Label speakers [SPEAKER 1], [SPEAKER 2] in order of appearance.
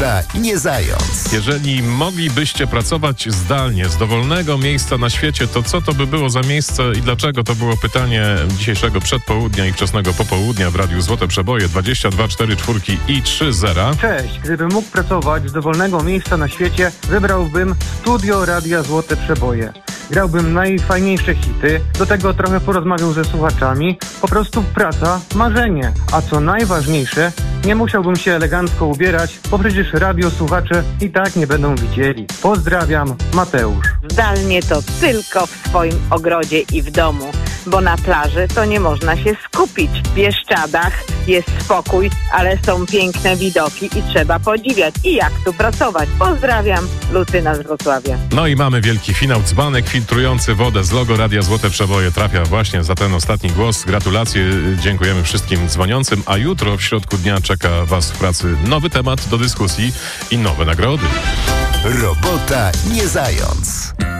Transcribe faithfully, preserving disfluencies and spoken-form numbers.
[SPEAKER 1] Robota nie zając.
[SPEAKER 2] Jeżeli moglibyście pracować zdalnie z dowolnego miejsca na świecie, to co to by było za miejsce i dlaczego? To było pytanie dzisiejszego przedpołudnia i wczesnego popołudnia w Radiu Złote Przeboje dwadzieścia dwa cztery cztery i trzy zera.
[SPEAKER 3] Cześć, gdybym mógł pracować z dowolnego miejsca na świecie, wybrałbym studio Radia Złote Przeboje. Grałbym najfajniejsze hity, do tego trochę porozmawiał ze słuchaczami. Po prostu praca, marzenie. A co najważniejsze, nie musiałbym się elegancko ubierać, bo przecież radiosłuchacze i tak nie będą widzieli. Pozdrawiam, Mateusz.
[SPEAKER 4] Zdalnie to tylko w swoim ogrodzie i w domu, bo na plaży to nie można się skupić. W Bieszczadach jest spokój, ale są piękne widoki i trzeba podziwiać. I jak tu pracować? Pozdrawiam, Lucyna z Wrocławia.
[SPEAKER 2] No i mamy wielki finał. Dzbanek filtrujący wodę z logo Radia Złote Przeboje trafia właśnie za ten ostatni głos. Gratulacje, dziękujemy wszystkim dzwoniącym, a jutro w środku dnia czeka Was w pracy nowy temat do dyskusji i nowe nagrody.
[SPEAKER 1] Robota nie zając.